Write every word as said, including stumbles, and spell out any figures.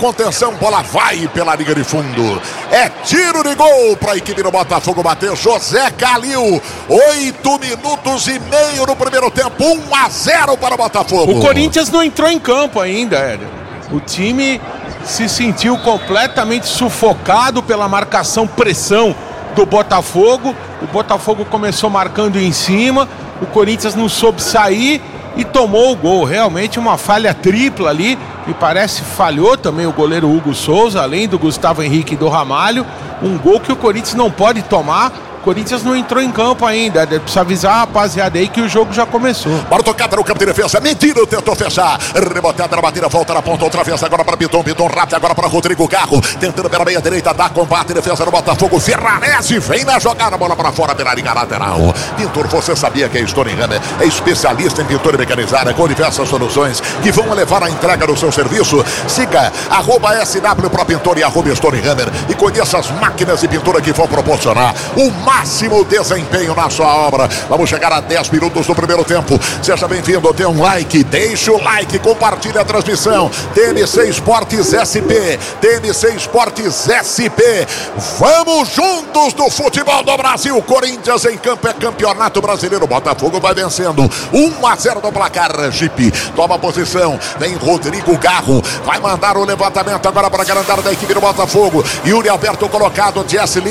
Contenção, bola vai pela linha de fundo. É tiro de gol para a equipe do Botafogo bater. José Calil. Oito minutos e meio no primeiro tempo. um a zero para o Botafogo. O Corinthians não entrou em campo ainda, Hélio. O time se sentiu completamente sufocado pela marcação, pressão do Botafogo. O Botafogo começou marcando em cima. O Corinthians não soube sair e tomou o gol. Realmente uma falha tripla ali. Me parece falhou também o goleiro Hugo Souza, além do Gustavo Henrique e do Ramalho. Um gol que o Corinthians não pode tomar. O Corinthians não entrou em campo ainda. Precisa avisar a rapaziada aí que o jogo já começou. Bora tocada no campo de defesa. Mentira, tentou fechar. Rebotada na batida, volta na ponta outra vez. Agora para Piton, Piton rápido. Agora para Rodrigo Carro. Tentando pela meia direita, dá combate. Defesa do Botafogo. Ferrarese vem na jogada. Bola para fora pela linha lateral. Pintor, você sabia que a Stone Hammer é especialista em pintura mecanizada com diversas soluções que vão levar a entrega do seu serviço? Siga arroba S W Pro Pintor e arroba Stone Hammer e conheça as máquinas de pintura que vão proporcionar o máximo desempenho na sua obra. Vamos chegar a dez minutos do primeiro tempo. Seja bem-vindo, dê um like, deixa o like, compartilhe a transmissão. T M C Esportes S P, T M C Esportes S P. Vamos juntos do futebol do Brasil. Corinthians em campo, é campeonato brasileiro. Botafogo vai vencendo um a zero no placar. Jeep toma posição, vem Rodrigo Garro, vai mandar o levantamento agora para a grandada da equipe do Botafogo. Yuri Alberto colocado, Jesse